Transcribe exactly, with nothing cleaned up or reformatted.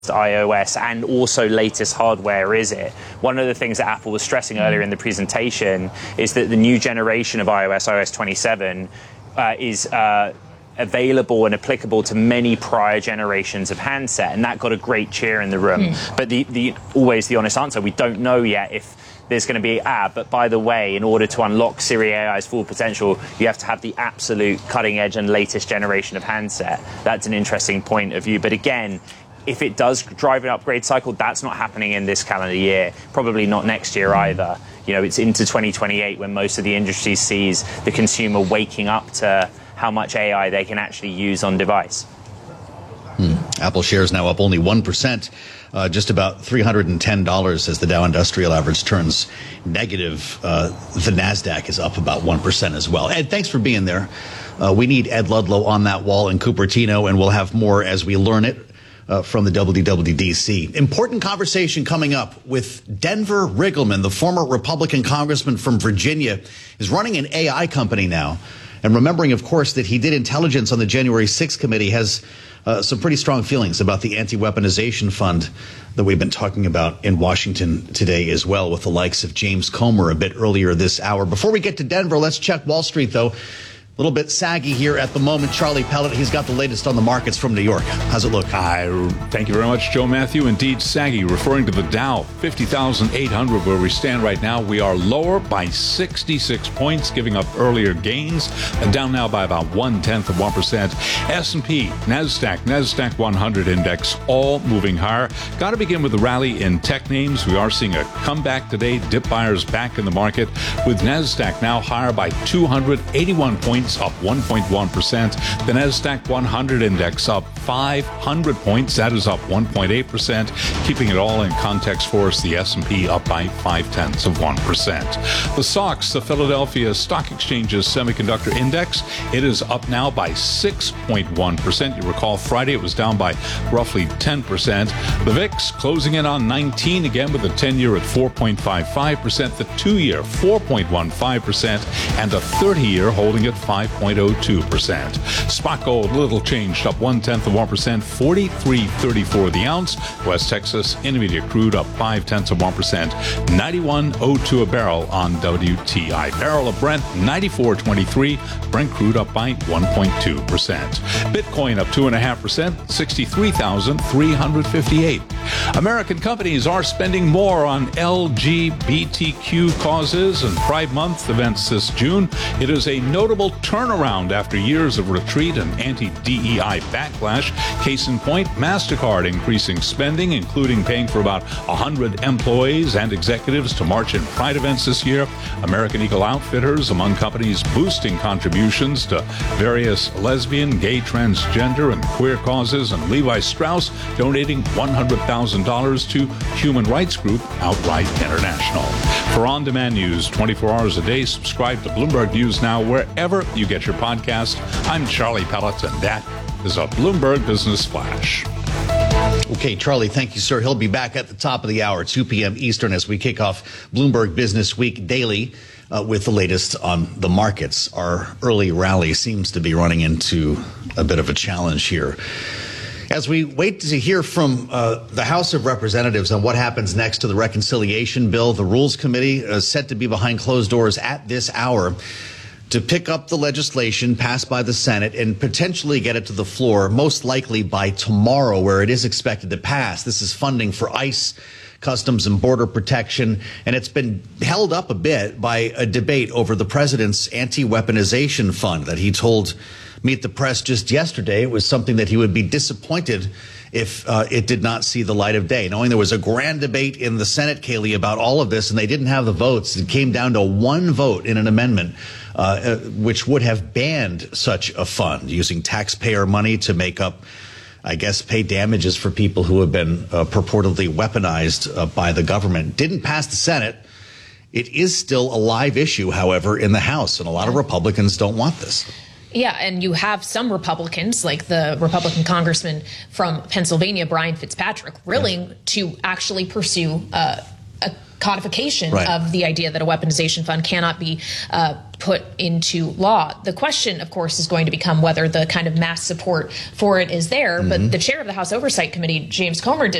iOS and also latest hardware is it? One of the things that Apple was stressing earlier in the presentation is that the new generation of iOS, iOS twenty-seven, uh, is uh, available and applicable to many prior generations of handset, and that got a great cheer in the room. Mm. But the, the always the honest answer, we don't know yet if there's going to be, ah, but by the way, in order to unlock Siri A I's full potential, you have to have the absolute cutting edge and latest generation of handset. That's an interesting point of view. But again, if it does drive an upgrade cycle, that's not happening in this calendar year, probably not next year either. You know, it's into twenty twenty-eight when most of the industry sees the consumer waking up to how much A I they can actually use on device. Hmm. Apple shares now up only one percent, uh, just about three hundred ten dollars as the Dow Industrial Average turns negative. Uh, the NASDAQ is up about one percent as well. Ed, thanks for being there. Uh, we need Ed Ludlow on that wall in Cupertino, and we'll have more as we learn it. Uh, from the W W D C. Important conversation coming up with Denver Riggleman, the former Republican congressman from Virginia, is running an A I company now. And remembering, of course, that he did intelligence on the January sixth committee, has uh, some pretty strong feelings about the anti-weaponization fund that we've been talking about in Washington today as well, with the likes of James Comer a bit earlier this hour. Before we get to Denver, let's check Wall Street, though. A little bit saggy here at the moment. Charlie Pellet, he's got the latest on the markets from New York. How's it look? I thank you very much, Joe Matthew. Indeed, saggy, referring to the Dow, fifty thousand eight hundred, where we stand right now. We are lower by sixty-six points, giving up earlier gains, down now by about one-tenth of one percent. S and P, NASDAQ, NASDAQ one hundred index, all moving higher. Got to begin with the rally in tech names. We are seeing a comeback today. Dip buyers back in the market, with NASDAQ now higher by two hundred eighty-one points, up one point one percent. The NASDAQ one hundred index up five hundred points. That is up one point eight percent. Keeping it all in context for us, the S and P up by five-tenths of one percent. The S O X, the Philadelphia Stock Exchange's Semiconductor Index, it is up now by six point one percent. You recall Friday it was down by roughly ten percent. The V I X closing in on nineteen, again with the ten-year at four point five five percent, the two-year four point one five percent, and the thirty-year holding at five point oh two percent. Spot gold, little changed, up one-tenth of one percent, forty-three thirty-four the ounce. West Texas Intermediate crude up five-tenths of one percent, ninety-one oh two a barrel on W T I. Barrel of Brent, ninety-four twenty-three. Brent crude up by one point two percent. Bitcoin up two point five percent, sixty-three thousand three hundred fifty-eight. American companies are spending more on L G B T Q causes and Pride Month events this June. It is a notable turnaround after years of retreat and anti-D E I backlash. Case in point, MasterCard increasing spending, including paying for about one hundred employees and executives to march in Pride events this year. American Eagle Outfitters among companies boosting contributions to various lesbian, gay, transgender, and queer causes, and Levi Strauss donating one hundred thousand dollars to human rights group Outright International. For on-demand news twenty-four hours a day, subscribe to Bloomberg News Now wherever you get your podcast. I'm Charlie Pellet, and that is a Bloomberg Business Flash. Okay, Charlie, thank you, sir. He'll be back at the top of the hour, two p.m. Eastern, as we kick off Bloomberg Business Week daily uh, with the latest on the markets. Our early rally seems to be running into a bit of a challenge here. As we wait to hear from uh, the House of Representatives on what happens next to the reconciliation bill, the Rules Committee is set to be behind closed doors at this hour to pick up the legislation passed by the Senate and potentially get it to the floor, most likely by tomorrow, where it is expected to pass. This is funding for ICE, Customs and Border Protection, and it's been held up a bit by a debate over the president's anti-weaponization fund that he told Meet the Press just yesterday. It was something that he would be disappointed if uh, it did not see the light of day. Knowing there was a grand debate in the Senate, Kaylee, about all of this, and they didn't have the votes. It came down to one vote in an amendment, uh, which would have banned such a fund, using taxpayer money to make up, I guess, pay damages for people who have been uh, purportedly weaponized uh, by the government. Didn't pass the Senate. It is still a live issue, however, in the House, and a lot of Republicans don't want this. Yeah, and you have some Republicans, like the Republican congressman from Pennsylvania, Brian Fitzpatrick, willing yeah. to actually pursue uh, a codification Right. of the idea that a weaponization fund cannot be uh, put into law. The question, of course, is going to become whether the kind of mass support for it is there. Mm-hmm. But the chair of the House Oversight Committee, James Comer, did